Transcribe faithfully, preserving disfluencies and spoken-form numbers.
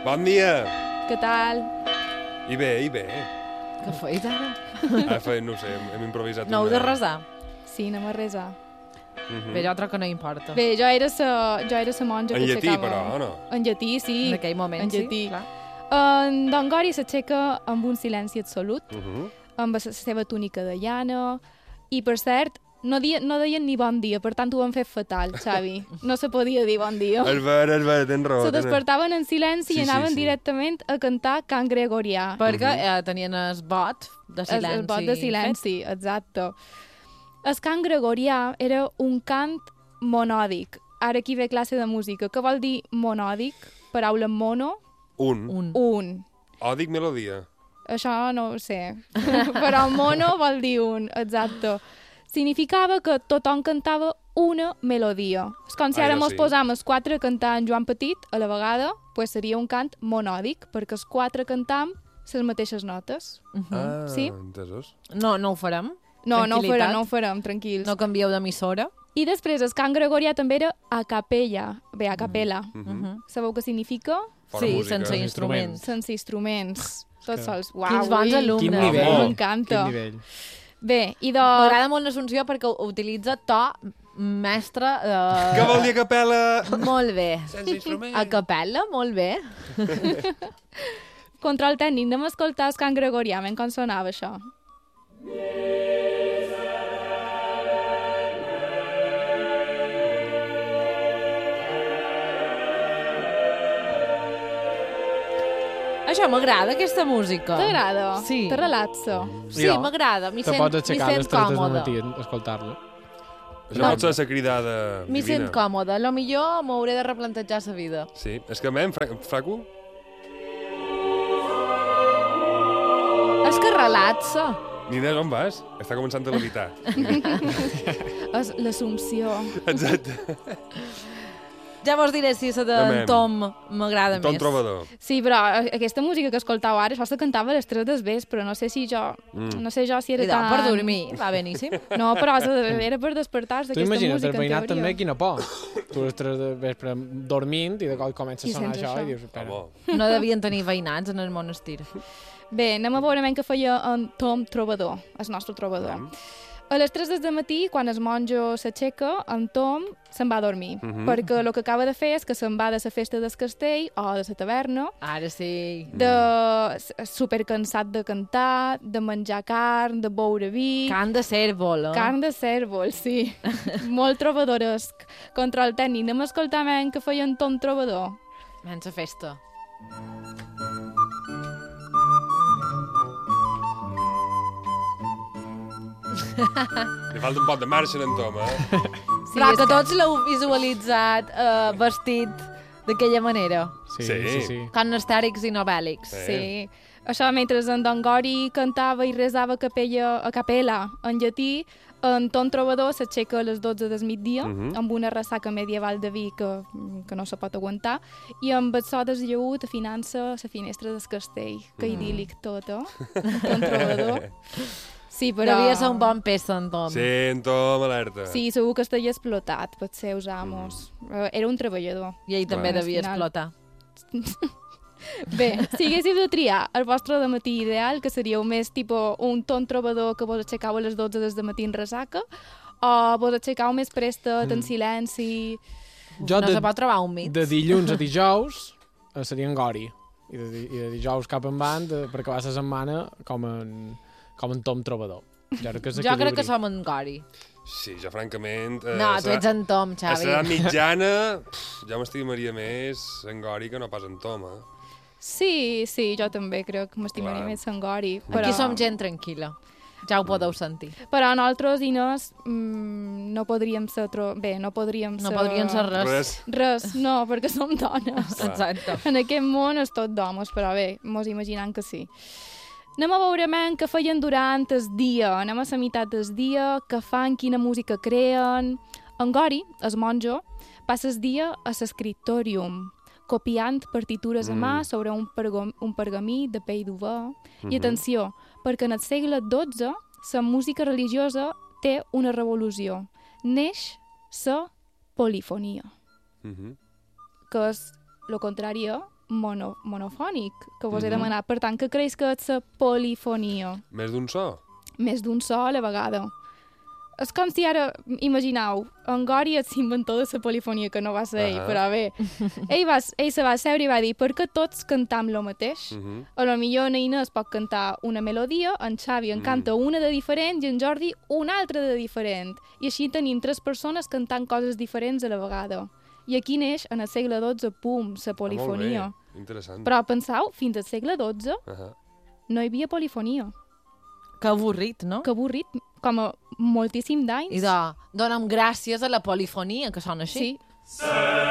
Bon dia! Què tal? I bé, i bé. Què feis ara? Ara feien, no ho sé, hem improvisat No heu de resar? Sí, anem a resar. Mhm. Bé, jo troc que no importa. Bé, jo era sa, jo era sa monja En que llatí, aixecava... però, o no? En llatí, sí. En aquell moment, en sí, llatí. clar. En Don Gori s'aixeca amb un silenci absolut, Mhm. amb la seva túnica de llana, i, per cert, no, dia, no deien ni bon dia, per tant ho han fet fatal, Xavi. No se podia dir bon dia. És ver, és ver, tens raó. Se tens- despertaven en silenci Sí, i sí, anaven sí. directament a cantar Can Gregorià. Perquè eh, tenien el bot de El, silenci. el bot de silenci, exacte. El cant gregorià era un cant monòdic. Ara aquí ve classe de música. Què vol dir monòdic? Paraula mono, Un. Un. un. O dic melodia. Això no ho sé. Però mono vol dir un, exacte. Significava que tothom cantava una melodia. És com si Ai, ara no, mos sí. posam els quatre a cantar en Joan Petit a la vegada, pues seria un cant monòdic, perquè els quatre cantam les mateixes notes. Mhm. Ah, Sí. entesos. No, no ho farem. No, no ho Tranquil·litat. farem, no ho farem, tranquils. No canvieu d'emissora. I després el cant gregorià també era a capella. Bé, a capella. Mhm. Mhm. Sabeu què significa? Fora Sí, música. sense instruments. Sense instruments. Tots que- sols. Uau, Quins bons ui, alumnes. Quin Bravo. nivell. M'encanta. Quin nivell. Bé, i de... M'agrada molt l'Assumpció perquè utilitza to mestre... Eh... Què vol dir a capella? Molt bé. Sense instruments. A capella, molt bé. Control tècnic, anem a escoltar el cant gregorià, men com sonava això. Això m'agrada, aquesta música. T'agrada? Sí. Te relaxa? Sí, Jo. m'agrada. M'hi Te sent, pots m'hi aixecar a les sent tres del còmoda. matí a escoltar-lo. Això pot ser la cridada M'hi divina. sent còmoda. A lo millor m'hauré de replantejar la vida. Sí, és que, men, fra fraco, És que relaxa. Nina, on vas? Està començant a levitar. És l'Assumpció. Exacte. Ja vos diré si la d'en Amem. Tom m'agrada Tom més. trobador. Sí, però aquesta música que escoltàveu ara, això se cantava a les tres del vespre, no sé si jo... Mm. No sé jo si era Idò, tan... per dormir, va beníssim. No, però era per despertar-se Tu d'aquesta imagina't, música, el en veïnat teoria. també, quina por. Tu a les tres de vespre dormint i de cop comença a I sonar sents això, això. i dius, espera. Home, No devien tenir veïnats en el monestir. Bé, anem a veure què feia en Tom Trobador, el nostre trobador. Anem. A les tres del matí, quan el monjo s'aixeca, en Tom se'n va a dormir, Mhm. perquè el que acaba de fer és que se'n va de la festa del castell o de la taverna, Ara sí. de supercansat de cantar, de menjar carn, de beure vi... Can de cèrvol, eh? Carn de cèrvol, sí. Molt trobadoresc. Control tècnic. Anem a escoltar men que feia en Tom Trobador. Menys a festa. li falta un pot de marxa en Tom, eh? Sí, Però és que tots l'heu visualitzat eh, vestit d'aquella manera. Sí, Sí. sí, sí. Com astèrix i nobèlics. Sí. Sí. Això, mentre en Don Gori cantava i resava a capella, a capella en llatí, en Tom Trobador s'aixeca a les dotze del migdia Mhm. amb una ressaca medieval de vi que, que no se pot aguantar i amb el so desllaut afinant-se a la finestra del castell. Que idíl·lic tot, eh? Tom Trobador. Sí, però... Devia ser un bon peça, en Tom. Sí, en Tom, alerta. Sí, segur que estaria explotat pels seus amos. Eh, Era un treballador. I ell també Clar. devia Al final. explotar. Bé, si haguéssiu de triar el vostre de matí ideal, que seríeu més tipus un ton trobador que vos aixecau a les dotze des de matí en ressaca, o vos aixecau més prestet, en silenci... Jo No de, se pot trobar un mig. de dilluns a dijous eh, seria en Gori. I de, di- i de dijous cap en van de, per acabar la setmana com en, com en Tom Trobador. Jo crec que, és Jo crec que equilibri. som en Gori. Sí, jo francament... Eh, No, tu serà- ets en Tom, A Xavi. serà mitjana, pff, ja m'estimaria més en Gori que no pas en Tom, eh? Sí, sí, jo també crec que m'estimaria Clar. més en Gori. Però... Aquí som gent tranquil·la. Ja ho podeu sentir. Però nosaltres, Inés, mm, no podríem ser... Tro... Bé, no podríem No ser... podrien ser res. Res. Res, no, perquè som dones. Clar. Exacte. En aquest món és tot d'homes, però bé, mos imaginant que sí. Anem a veure men què feien durant el dia, anem a la meitat del dia, què fan, quina música creen... En Gori, el monjo, passa el dia a l'escriptorium, copiant partitures a mà Mm. sobre un, pergam un pergamí de pell d'uva. Mhm. I atenció, perquè en el segle dotze la música religiosa té una revolució. Neix la polifonia, Mhm. que és el contrari a mono, monofònic, que vos he Mhm. demanat. Per tant, què creus que és la polifonia? Més d'un so? Més d'un so a la vegada. És com si ara, imagineu, en Gori és l'inventor de la polifonia, que no va ser ell, Ahà. però bé. Ell, va, ell se va seure i va dir, per què tots cantam lo mateix? Uh -huh. A lo millor en Inés pot cantar una melodia, en Xavi en Mm. canta una de diferent i en Jordi una altra de diferent. I així tenim tres persones cantant coses diferents a la vegada. I aquí neix, en el segle dotze, pum, la polifonia. Ah, molt bé. Interessant. Però penseu, fins al segle dotze Uh -huh. no hi havia polifonia. Que avorrit, no? Que avorrit, com a moltíssim d'anys. I de, dona'm gràcies a la polifonia, que sona així. Sí.